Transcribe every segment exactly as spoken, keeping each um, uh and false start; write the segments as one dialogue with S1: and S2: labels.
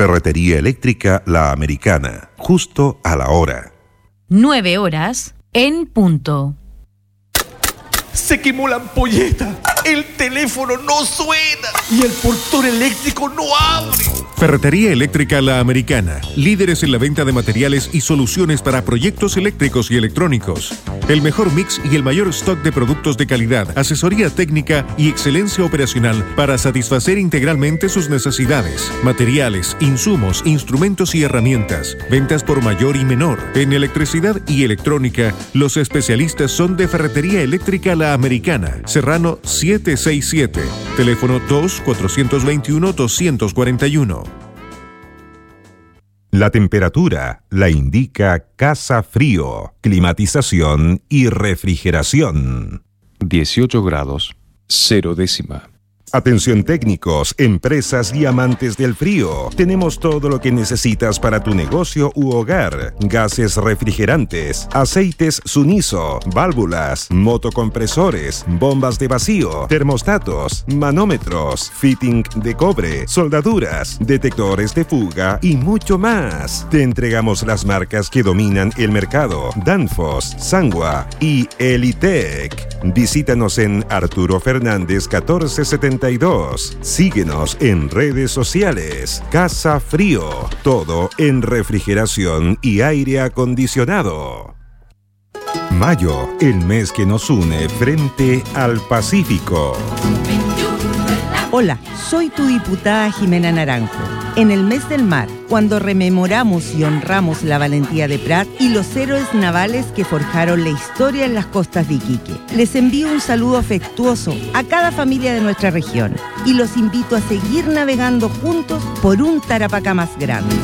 S1: Ferretería Eléctrica La Americana, justo a la hora.
S2: Nueve horas en punto.
S3: Se quemó la ampolleta, el teléfono no suena y el portón eléctrico no abre.
S4: Ferretería Eléctrica La Americana, líderes en la venta de materiales y soluciones para proyectos eléctricos y electrónicos. El mejor mix y el mayor stock de productos de calidad, asesoría técnica y excelencia operacional para satisfacer integralmente sus necesidades. Materiales, insumos, instrumentos y herramientas. Ventas por mayor y menor. En electricidad y electrónica, los especialistas son de Ferretería Eléctrica La Americana, Serrano setecientos sesenta y siete, teléfono dos cuatro dos uno dos cuatro uno.
S1: La temperatura la indica Casa Frío, climatización y refrigeración.
S5: dieciocho grados, cero décima.
S1: Atención técnicos, empresas y amantes del frío. Tenemos todo lo que necesitas para tu negocio u hogar. Gases refrigerantes, aceites Suniso, válvulas, motocompresores, bombas de vacío, termostatos, manómetros, fitting de cobre, soldaduras, detectores de fuga y mucho más. Te entregamos las marcas que dominan el mercado: Danfoss, Sangwa y Elitec. Visítanos en Arturo Fernández catorce setenta y dos. Síguenos en redes sociales. Casa Frío, todo en refrigeración y aire acondicionado. Mayo, el mes que nos une frente al Pacífico.
S6: Hola, soy tu diputada Jimena Naranjo. En el mes del mar, cuando rememoramos y honramos la valentía de Prat y los héroes navales que forjaron la historia en las costas de Iquique, les envío un saludo afectuoso a cada familia de nuestra región y los invito a seguir navegando juntos por un Tarapacá más grande.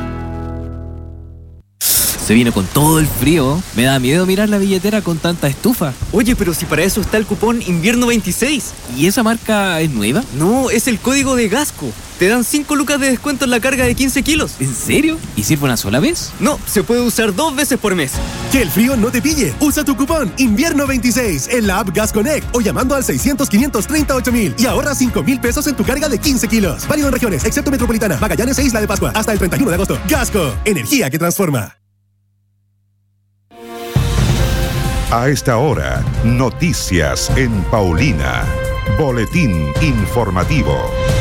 S7: Se vino con todo el frío. Me da miedo mirar la billetera con tanta estufa.
S8: Oye, pero si para eso está el cupón Invierno veintiséis.
S7: ¿Y esa marca es nueva?
S8: No, es el código de Gasco. Te dan cinco lucas de descuento en la carga de quince kilos.
S7: ¿En serio? ¿Y sirve una sola vez?
S8: No, se puede usar dos veces por mes.
S9: Que el frío no te pille. Usa tu cupón Invierno veintiséis en la app Gas Connect o llamando al seiscientos, quinientos treinta, ocho mil y ahorra cinco mil pesos en tu carga de quince kilos. Válido en regiones, excepto Metropolitana, Magallanes e Isla de Pascua. Hasta el treinta y uno de agosto. Gasco, energía que transforma.
S1: A esta hora, noticias en Paulina. Boletín informativo.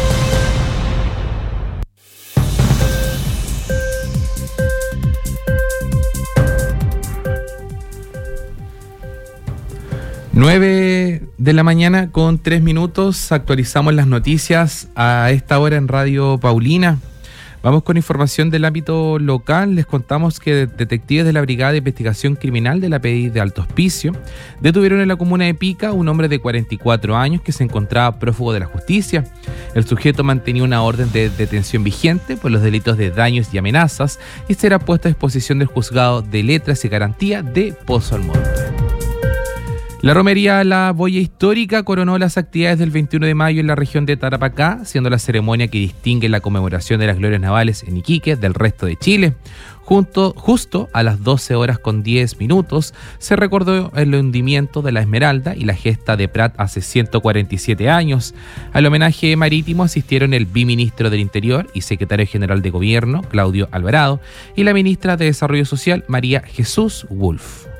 S10: nueve de la mañana con tres minutos. Actualizamos las noticias a esta hora en Radio Paulina. Vamos con información del ámbito local. Les contamos que detectives de la Brigada de Investigación Criminal de la P D I de Alto Hospicio detuvieron en la comuna de Pica un hombre de cuarenta y cuatro años que se encontraba prófugo de la justicia. El sujeto mantenía una orden de detención vigente por los delitos de daños y amenazas y será puesto a disposición del Juzgado de Letras y Garantía de Pozo Almonte. La romería La Boya Histórica coronó las actividades del veintiuno de mayo en la región de Tarapacá, siendo la ceremonia que distingue la conmemoración de las glorias navales en Iquique del resto de Chile. Junto, justo a las doce horas con diez minutos se recordó el hundimiento de la Esmeralda y la gesta de Prat hace ciento cuarenta y siete años. Al homenaje marítimo asistieron el biministro del Interior y secretario general de Gobierno, Claudio Alvarado, y la ministra de Desarrollo Social, María Jesús Wolf.